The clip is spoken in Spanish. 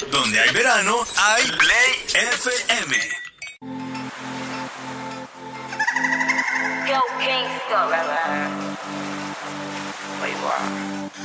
Donde hay verano, hay Play FM. Go Kingston. Wait, what?